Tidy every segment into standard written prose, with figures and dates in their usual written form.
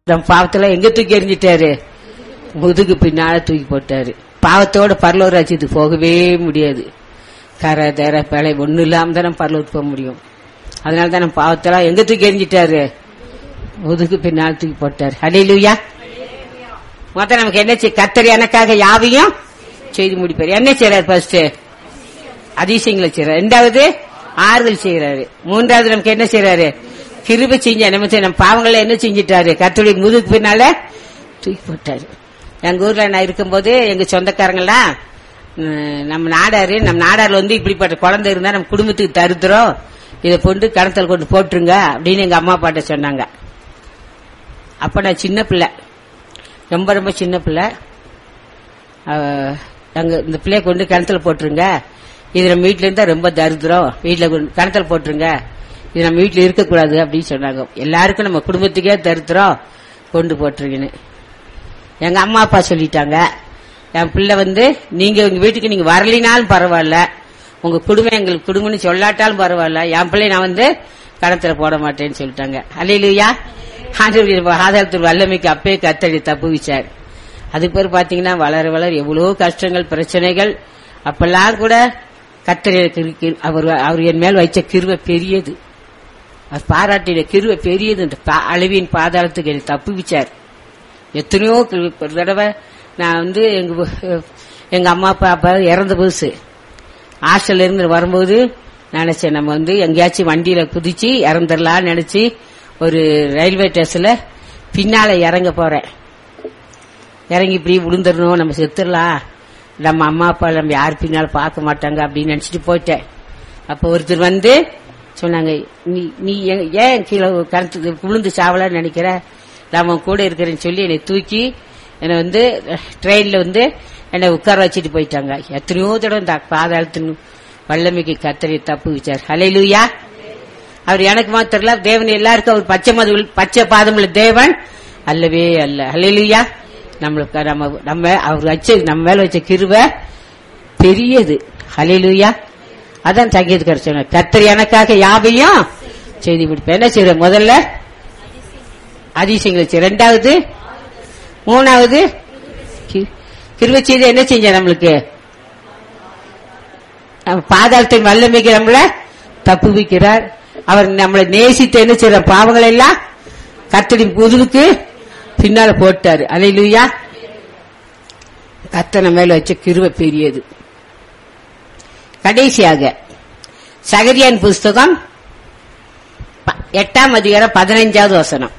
நம்ம பாவத்தெல்லாம் எங்க தூக்கி எறிஞ்சிட்டாரு? முதுகு பின்னால தூக்கி போட்டாரு. பாவத்தோட பரலோக ராஜ்யத்துக்கு போகவே முடியாது. கரை தர பிழை ஒண்ணு இல்லாம தான் நம்ம பரலோகத்துக்கு போக முடியும். அதனாலதான் நம்ம பாவத்தெல்லாம் எங்க தூக்கி எறிஞ்சிட்டாரு? முதுகு பின்னால் தூக்கி போட்டாரு. ஹல்லேலூயா. மொத்தம் நமக்கு என்ன கர்த்தர் எனக்காக யாவையும் செய்து முடிப்பாரு. என்ன செய்யறாரு? ஃபர்ஸ்ட் அதிசயங்களை செய்யறாரு. ரெண்டாவது ஆறுதல் செய்யறாரு. மூன்றாவது நமக்கு என்ன செய்யறாரு? கிருபை செஞ்ச நம்ம பாவங்களை என்ன செஞ்சிட்டாரு? கர்த்தருடைய முதுகு பின்னால தூக்கி போட்டாரு. எங்க ஊர்ல நான் இருக்கும்போது எங்க சொந்தக்காரங்களாம் நம்ம நாடார்ல இப்படிப்பட்ட குழந்தை இருந்தா நம்ம குடும்பத்துக்கு தருத்துறோம், இதை கொண்டு கணத்துல கொண்டு போட்டுருங்க அப்படின்னு எங்க அம்மா அப்பாட்ட சொன்னாங்க. அப்ப நான் சின்ன பிள்ளை, ரொம்ப ரொம்ப சின்ன பிள்ளை. அங்க இந்த பிள்ளைய கொண்டு கிணத்துல போட்டுருங்க, இது நம்ம வீட்டுல இருந்தா ரொம்ப தருத்திரம், வீட்டுல கிணத்துல போட்டுருங்க, இது நம்ம வீட்டுல இருக்கக்கூடாது அப்படின்னு சொன்னாங்க. எல்லாருக்கும் நம்ம குடும்பத்துக்கே தருத்திரம், கொண்டு போட்டுருங்கன்னு எங்க அம்மா அப்பா சொல்லிட்டாங்க. என் பிள்ளை நீங்க உங்க வீட்டுக்கு நீங்க வரலினாலும் பரவாயில்ல, உங்க குடும்பம் எங்களுக்கு குடும்பம்னு சொல்லாட்டாலும் பரவாயில்ல, என் பிள்ளை நான் கணத்துல போட மாட்டேன்னு சொல்லிட்டாங்க. அல்லேலூயா. ஆதாரத்தில் வல்லமைக்கு அப்பே கர்த்தர் தப்புவிச்சார். அதுக்கு பிறகு பாத்தீங்கன்னா வளர வளர எவ்வளவு கஷ்டங்கள் பிரச்சனைகள், அப்பெல்லாம் கூட கர்த்தர் அவர் என் மேல் வைச்ச கிருபை பெரியது, அவர் பாராட்டின கிருபை பெரியது. அழிவின் பாதாளத்துக்கு என்னை தப்புவிச்சார். எத்தனையோ ஒரு தடவை நான் எங்க அம்மா அப்பா இறந்த புதுசு ஹாஸ்டல்ல இருந்து வரும்போது நினைச்சேன், நம்ம எங்கேயாச்சும் வண்டியில குதிச்சு இறந்துடலாம்னு நினைச்சு ஒரு ரயில்வே ஸ்டேஷன்ல பின்னால இறங்க போறேன். இறங்கி இப்படி விழுந்துடணும், நம்ம செத்துடலாம், நம்ம அம்மா அப்பா நம்ம யாரு பின்னால பார்க்க மாட்டாங்க அப்படின்னு நினைச்சிட்டு போயிட்டேன். அப்ப ஒருத்தர் சொன்னாங்க, நீ ஏன் கீழே கணத்து விழுந்து சாவலான்னு நினைக்கிற, நம்ம கூட இருக்கிறேன்னு சொல்லி என்னை தூக்கி என்னை ட்ரெயின்ல என்னை உட்கார வச்சுட்டு போயிட்டாங்க. எத்தனையோ தடவை இந்த பாதாளத்தின் வல்லமைக்கு கர்த்தரை தப்பு வச்சார். ஹல்லேலூயா. அவர் எனக்கு மாத்திரல, தேவன் எல்லாருக்கும் அவர் பச்சை பாதமுள்ள தேவன் அல்லவே அல்ல. ஹல்லேலூயா. நம்மளுக்கு அவர் நம்ம மேல வச்ச கிருபை பெரியது. ஹல்லேலூயா. அதான் சங்கீதக்காரர் சொன்னார், கர்த்தர் எனக்காக யாவையும் செய்து முடிப்பேன். என்ன செய்யற? முதல்ல அதிசயங்களை செய்ய, ரெண்டாவது மூணாவது கிருபை செய்து என்ன செஞ்ச நம்மளுக்கு பாதாளத்தின் வல்லமைக்கு நம்மள தப்புவிக்கிறார். அவர் நம்மளை நேசித்து என்ன செய்யற பாவங்களை எல்லாம் கர்த்தரின் முதுகுக்கு பின்னால போட்டாரு. அல்லேலூயா. கர்த்தர் நம்ம மேல வச்ச கிருபை பெரியது. கடைசியாக சகரியான் புஸ்தகம் 8ஆம் அதிகாரம் 15வது வசனம்.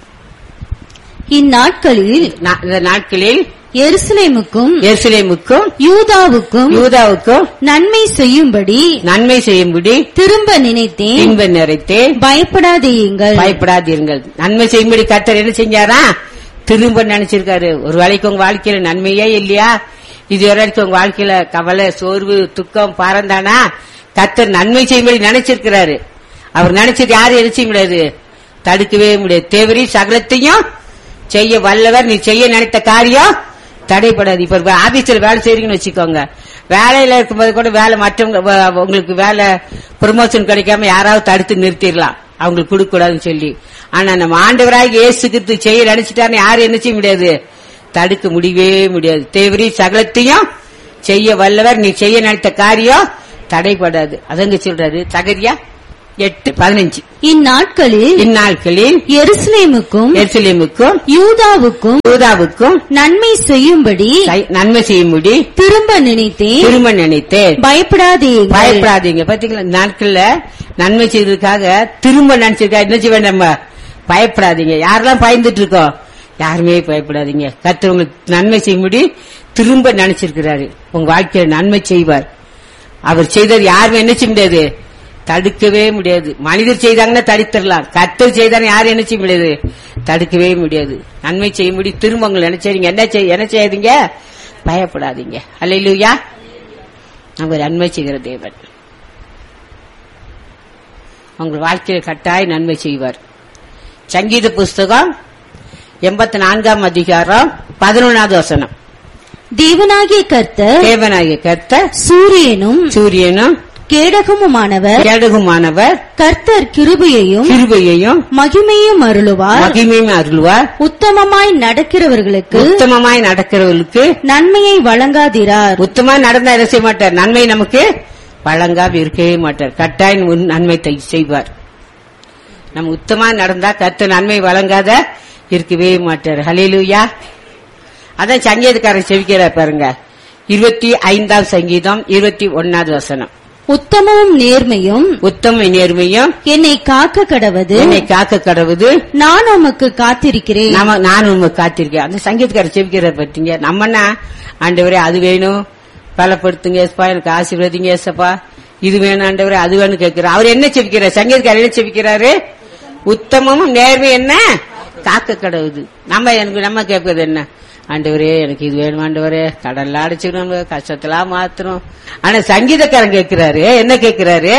இந்நாட்களில் எருசலேமுக்கும் யூதாவுக்கும் நன்மை செய்யும்படி திரும்ப நினைத்தேன். பயப்படாதீர்கள். நன்மை செய்யும்படி கர்த்தர் என்ன செஞ்சாரா? திரும்ப நினைச்சிருக்காரு. ஒரு வேளைக்கு உங்க வாழ்க்கையில நன்மையே இல்லையா? இது வரைக்கும் உங்க வாழ்க்கையில கவலை, சோர்வு, துக்கம், பாரந்தானா? கர்த்தர் நன்மை செய்யும்படி நினைச்சிருக்கிறாரு. அவர் நினைச்சது யாரும் என்ன செய்ய முடியாது, தடுக்கவே முடியாது. தேவரி சகலத்தையும் செய்ய வல்லவர். நீ செய்ய நினைத்த காரியம் தடைப்படாது. இப்ப ஆபீஸ்ல வேலை செய்றீங்கன்னு வச்சுக்கோங்க, வேலையில இருக்கும்போது கூட வேலை மற்றவங்க உங்களுக்கு வேலை ப்ரமோஷன் கிடைக்காம யாராவது தடுத்து நிறுத்திடலாம், அவங்களுக்கு கொடுக்க கூடாதுன்னு சொல்லி. ஆனா நம்ம ஆண்டவராக இயேசு கிறிஸ்து செய்ய நினைச்சிட்டாருன்னு யாரும் என்ன செய்ய முடியாது, தடுக்க முடியவே முடியாது. தேவரி சகலத்தையும் செய்ய வல்லவர். நீ செய்ய நினைத்த காரியம் தடைப்படாது. அதங்க சொல்றாரு சகரியா 8:15. இந்நாட்களில் எருசலேமுக்கும் யூதாவுக்கும் நன்மை செய்யும்படி திரும்ப நினைத்தேன். பயப்படாதீங்க. பாத்தீங்களா, நாட்கள்ல நன்மை செய்யறதுக்காக திரும்ப நினைச்சிருக்கா. என்ன செய்ய நம்ம பயப்படாதீங்க. யாரெல்லாம் பயந்துட்டு இருக்கோம்? யாருமே பயப்படாதீங்க. கர்த்தர் உங்களுக்கு நன்மை செய்யும்படி திரும்ப நினைச்சிருக்கிறாரு. உங்க வாழ்க்கையில நன்மை செய்வார். அவர் செய்தது யாருமே என்ன செய்ய முடியாது, தடுக்கவே முடியாது. மனிதர் செய்தாங்கன்னா தடுத்துடலாம், கர்த்தர் செய்தாங்க யாரும் என்ன செய்ய முடியாது, தடுக்கவே முடியாது. நன்மை செய்ய முடியும். திரும்ப உங்களை நினைச்சீங்க என்ன செய்யாதீங்க, பயப்படாதீங்க. அல்லேலூயா. அவங்க நன்மை செய்கிற தேவன் உங்கள் வாழ்க்கையில் கட்டாய் நன்மை செய்வார். சங்கீத புஸ்தகம் 84ஆம் அதிகாரம் 11வது வசனம். தேவனாகிய கர்த்தர் சூரியனும் கேடகமுமானவர் கர்த்தர் கிருபையையும் மகிமையும் அருளுவார். உத்தமமாய் நடக்கிறவர்களுக்கு நன்மையை வழங்காதிரார். உத்தமமா நடந்தா என்ன செய்ய மாட்டார்? நன்மை நமக்கு வழங்காம இருக்கவே மாட்டார். கட்டாயம் நன்மை செய்வார். நம்ம உத்தமா நடந்தா கர்த்தர் நன்மை வழங்காத இருக்கவே மாட்டார். ஹல்லேலூயா. அதான் சங்கீதக்காரர் செவிக்கிறார் பாருங்க. 25ஆம் சங்கீதம் 21வது வசனம். உத்தமமும் நேர்மையும் என்னை காக்க கடவது. நான் உமக்கு காத்திருக்கிறேன். நான் உமக்கு காத்திருக்கேன். அந்த சங்கீதக்காரர் செவிக்கிறார் பார்த்தீங்க. நம்மன்னா ஆண்டவரே அது வேணும், பலப்படுத்துங்க ஏசப்பா, எனக்கு ஆசீர்வதிங்க ஏசப்பா, இது வேணும் ஆண்டவரே, அது வேணும் கேட்கிறார். அவர் என்ன செவிக்கிறார்? சங்கீதக்காரர் என்ன செவிக்கிறாரு? உத்தமமும் நேர்மை என்ன காக்க கடவுது. நம்ம கேட்பது என்ன? ஆண்டவரே எனக்கு இது வேணும் ஆண்டவரே, கடன்லாம் அடைச்சுக்கணும், கஷ்டத்தெல்லாம் மாத்தணும். ஆனா சங்கீதக்காரன் கேட்கிறாரு, என்ன கேட்கிறாரு?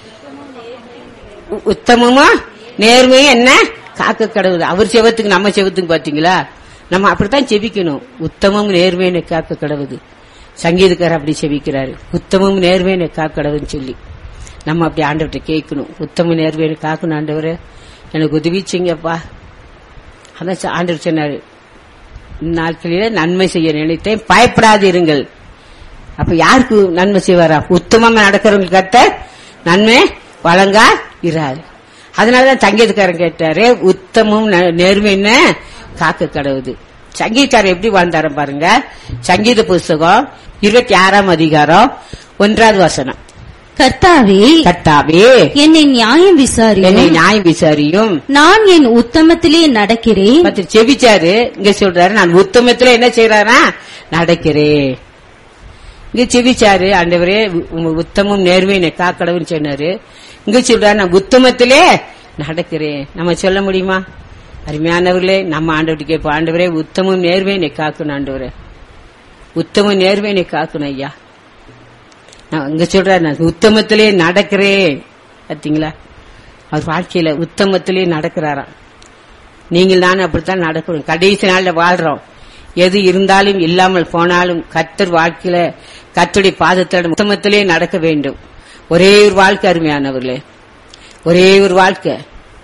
உத்தமமா நேர்மையும் என்ன காக்க கடவுது. அவர் செவத்துக்கு நம்ம செவத்துக்கு பாத்தீங்களா? நம்ம அப்படித்தான் செபிக்கணும். உத்தமம் நேர்மையை காக்க கடவுது. சங்கீதக்காரர் அப்படி செபிக்கிறாரு, உத்தமம் நேர்மையை காக்க கடவுன்னு சொல்லி. நம்ம அப்படி ஆண்டவர்கிட்ட கேட்கணும், உத்தம நேர்மையை காக்கணும் ஆண்டவரே, எனக்கு உதவிச்சிங்கப்பா. அதான் ஆண்டவர் சொன்னாரு, நாட்களில நன்மை செய்ய நினைத்தேன், பயப்படாதீருங்கள். அப்ப யாருக்கு நன்மை செய்வாரா? உத்தமமா நடக்கிறவங்களுக்கு கர்த்தர் நன்மை வழங்கா இராரு. அதனாலதான் சங்கீதக்காரன் கேட்டாரு, உத்தமும் நேர்மைன்னு காக்க கடவுது. சங்கீதக்காரர் எப்படி வாழ்ந்தாரு பாருங்க. சங்கீத புஸ்தகம் 26ஆம் அதிகாரம் 1வது வசனம். கர்த்தாவே என்னை நியாயம் விசாரியும். நான் என் உத்தமத்திலே நடக்கிறேன். செவிச்சாரு. இங்க சொல்றாரு, நான் உத்தமத்திலே என்ன செய்யறாரா? நடக்கிறேன். இங்க செவிச்சாரு, ஆண்டவரே உத்தமும் நேர்மையை காக்கடவுன்னு சொன்னாரு. இங்க சொல்றாரு, நான் உத்தமத்திலே நடக்கிறேன். நம்ம சொல்ல முடியுமா? அருமையானவர்களே, நம்ம ஆண்டவர்கிட்ட கேட்போம், ஆண்டவரே உத்தமும் நேர்மையை காக்கணும் ஆண்டவரே, உத்தம நேர்மையை காக்கணும் ஐயா. இங்க சொல்ற, நான் உத்தமத்திலே நடக்கிறேன். பாத்தீங்களா? அவர் வாழ்க்கையில உத்தமத்திலே நடக்கிறாராம். நீங்கள் நானும் அப்படித்தான் நடக்கணும். கடைசி நாள்ல வாழ்றோம். எது இருந்தாலும் இல்லாமல் போனாலும் கர்த்தர் வாழ்க்கையில கர்த்தருடைய பாதத்தோட உத்தமத்திலே நடக்க வேண்டும். ஒரே ஒரு வாழ்க்கை அருமையானவர்களே, ஒரே ஒரு வாழ்க்கை.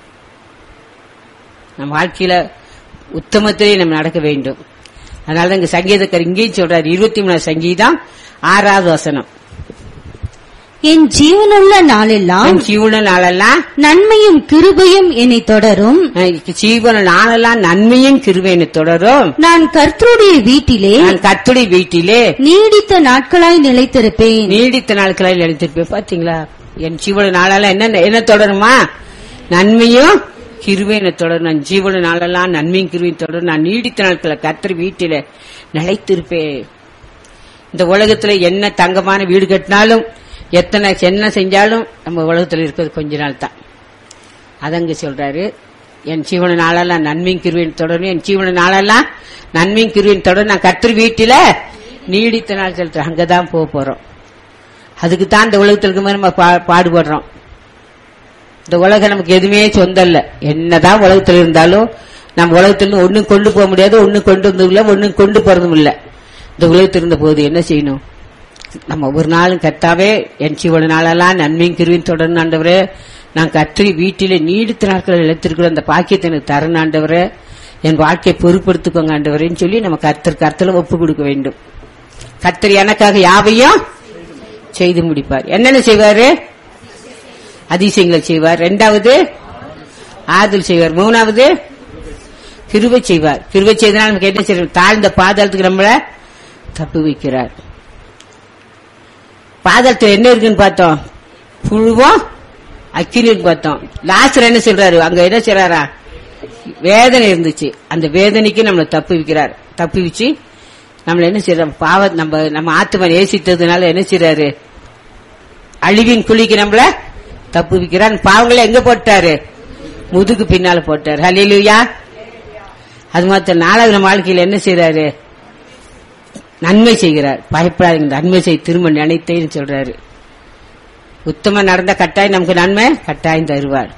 நம்ம வாழ்க்கையில உத்தமத்திலே நம்ம நடக்க வேண்டும். அதனாலதான் இங்க சங்கீதக்காரர் இங்கேயும் சொல்றாரு, 23ஆம் சங்கீதம் 6வது வசனம். என் ஜீவனுள்ள நாளெல்லாம் நன்மையும் கிருபையும் என்னை தொடரும். ஜீவன நாளெல்லாம் நன்மையும் கிருபையும் தொடரும். நான் கர்த்தருடைய வீட்டிலே நீடித்த நாட்களாய் நிலைத்திருப்பேன். பாத்தீங்களா? என் ஜீவன நாளெல்லாம் என்ன தொடருமா? நன்மையும் கிருபையும் தொடரும். நான் ஜீவன நாளெல்லாம் நன்மையும் கிருபையும் தொடரும். நான் நீடித்த நாட்களை கர்த்தர் வீட்டில நிலைத்திருப்பேன். இந்த உலகத்துல என்ன தங்கமான வீடு கட்டினாலும், எத்தனை என்ன செஞ்சாலும் நம்ம உலகத்தில் இருக்கிறது கொஞ்ச நாள் தான். அதங்க சொல்றாரு, என் ஜீவன நாளெல்லாம் நன்மையும் கிருபையும் தொடரும். என் ஜீவன நாளெல்லாம் நன்மையும் கிருபையும் தொடரும். நான் கர்த்தர் வீட்டில நீடித்த நாள் சொல்றேன். அங்கதான் போறோம். அதுக்கு தான் இந்த உலகத்தில் இருக்க மாதிரி நம்ம பாடுபடுறோம். இந்த உலகம் நமக்கு எதுவுமே சொந்தம் இல்ல. என்னதான் உலகத்தில் இருந்தாலும் நம்ம உலகத்திலிருந்து ஒன்னும் கொண்டு போக முடியாது, ஒன்னும் கொண்டு வந்ததும் இல்ல, ஒன்னும் கொண்டு போறதும் இல்ல. இந்த உலகத்தில் இருந்த போது என்ன செய்யணும்? நம்ம ஒரு நாளும் கர்த்தாவே என் ஜீவன நாளெல்லாம் நன்மையும் கிருபையும் தொடரணும் ஆண்டவரே, நான் கர்த்தர் வீட்டிலே நீடித்த நாட்கள் இழத்திருக்கிற அந்த பாக்கியத்தை எனக்கு தரணும் ஆண்டவரே, என் வாழ்க்கையை பொறுப்படுத்திக்கோங்க ஆண்டவரேன்னு சொல்லி நம்ம கர்த்தர் ஒப்பு கொடுக்க வேண்டும். கர்த்தர் எனக்காக யாவையும் செய்து முடிப்பார். என்னென்ன செய்வாரு? அதிசயங்களை செய்வார். 2வது ஆறுதல் செய்வார். 3வது கிருபை செய்வார். கிருபை செய்தனால் நமக்கு என்ன செய்வார்? தாழ்ந்த பாதாளத்துக்கு நம்மள தப்பு வைக்கிறார். பாதாளத்தில் என்ன இருக்குன்னு பார்த்தோம்? புழுவும் அக்கினின்னு பார்த்தோம். லாஸ்டர் என்ன சொல்றாரு? அங்க என்ன செய்றாரா? வேதனை இருந்துச்சு. அந்த வேதனைக்கு நம்மளை தப்பு வைக்கிறார். தப்பு வச்சு நம்மள என்ன செய்யறோம்? நம்ம ஆத்மா நேசித்ததுனால என்ன செய்யறாரு? அழிவின் குழிக்கு நம்மள தப்பு வைக்கிறார். பாவங்களை எங்க போட்டாரு? முதுகு பின்னால போட்டாரு. ஹல்லேலூயா. அது மாத்திரம் 4வது நம்ம வாழ்க்கையில என்ன செய்யறாரு? நன்மை செய்கிறார். பயப்படாதீங்க, நன்மை செய், திரும்ப நினைத்தேன்னு சொல்றாரு. உத்தம நடந்த கட்டாயம் நமக்கு நன்மை கட்டாயம் தருவார்.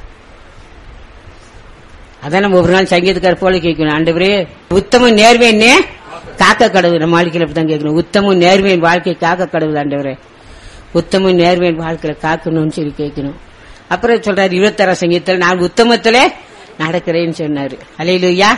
அதான் நம்ம ஒரு நாள் சங்கீதக்காரர் போல கேட்கணும், ஆண்டவரே உத்தம நேர்மையை காக்க கடவுள். நம்ம வாழ்க்கையில அப்படித்தான் கேட்கணும், உத்தமும் நேர்மையின் வாழ்க்கை காக்க கடவுள் ஆண்டவரே. உத்தம நேர்மையின் வாழ்க்கையில காக்கணும்னு சொல்லி கேட்கணும். அப்புறம் சொல்றாரு 26 சங்கீதத்துல நான் உத்தமத்திலே நடக்கிறேன்னு சொன்னாரு. அல்லேலூயா.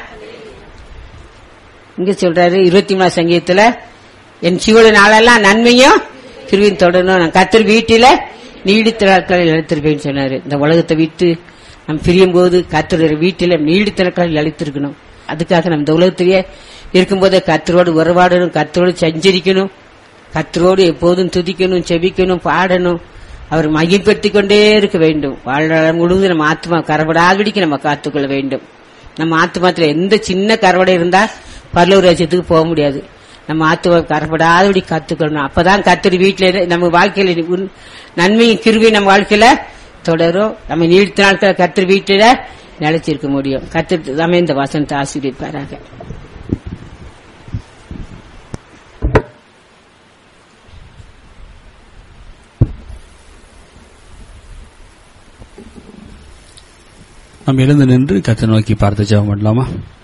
இங்க சொல்றாரு 23 சங்கீதத்துல என் ஜீவன நாளெல்லாம் நன்மையும் கிருபையும் தொடரணும், நான் கர்த்தர் வீட்டில நீடித்த நாட்களில் நிலைத்திருப்பேன்னு சொன்னாரு. இந்த உலகத்தை விட்டு நம்ம பிரியும் போது கர்த்தருடைய வீட்டில நீடித்த நாட்களில் நிலைத்திருக்கணும். அதுக்காக நம்ம இந்த உலகத்திலேயே இருக்கும்போதே கர்த்தரோடு உறவாடணும், கர்த்தரோடு சஞ்சரிக்கணும், கர்த்தரோடு எப்போதும் துதிக்கணும், செபிக்கணும், பாடணும், அவர் மகிழ்படுத்திக் கொண்டே இருக்க வேண்டும். வாழ்நாள் முழுவதும் நம்ம ஆத்மா கரப்படாதபடிக்கு நம்ம காத்துக்கொள்ள வேண்டும். நம்ம ஆத்மாத்துல எந்த சின்ன கரவடை இருந்தா பரலோக ராஜ்யத்துக்கு போக முடியாது. நம்ம ஆத்மா கரப்படாதபடி காத்துக்கொள்ளணும். அப்பதான் கர்த்தர் வீட்டில நம்ம வாழ்க்கையில நன்மையும் கிருபையும் நம்ம வாழ்க்கையில தொடரும். நம்ம நீடித்த நாட்கள் கர்த்தர் வீட்டில நிலைச்சிருக்க முடியும். கர்த்தர் நம்ம இந்த வசனத்தை ஆசீர்வதிப்பாராக. நாம் எழுந்து நின்று கர்த்தரை நோக்கி பார்த்து ஜெபம் பண்ணலாமா?